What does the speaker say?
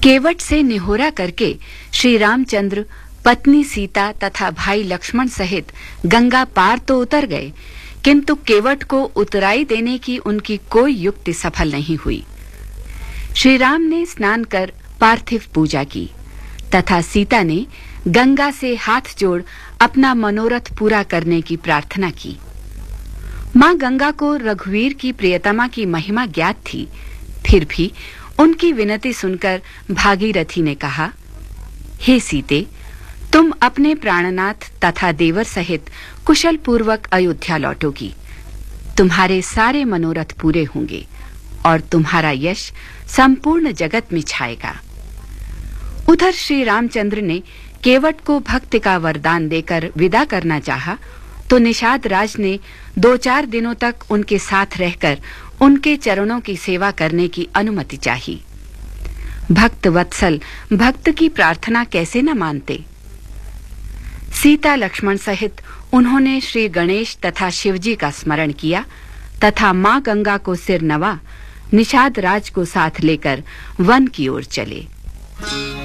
केवट से निहोरा करके श्री रामचंद्र पत्नी सीता तथा भाई लक्ष्मण सहित गंगा पार तो उतर गए, किंतु केवट को उतराई देने की उनकी कोई युक्ति सफल नहीं हुई। श्री राम ने स्नान कर पार्थिव पूजा की तथा सीता ने गंगा से हाथ जोड़ अपना मनोरथ पूरा करने की प्रार्थना की। मां गंगा को रघुवीर की प्रियतमा की महिमा ज्ञात थी, फिर भी उनकी विनती सुनकर भागीरथी ने कहा, हे सीते, तुम अपने प्राणनाथ तथा देवर सहित कुशल पूर्वक अयोध्या लौटोगी। तुम्हारे सारे मनोरथ पूरे होंगे और तुम्हारा यश संपूर्ण जगत में छाएगा। उधर श्री रामचंद्र ने केवट को भक्ति का वरदान देकर विदा करना चाहा, तो निषाद राज ने 2-4 दिनों तक उनके साथ रहकर उनके चरणों की सेवा करने की अनुमति चाही। भक्त वत्सल भक्त की प्रार्थना कैसे न मानते। सीता लक्ष्मण सहित उन्होंने श्री गणेश तथा शिवजी का स्मरण किया तथा मां गंगा को सिर नवा निषाद राज को साथ लेकर वन की ओर चले।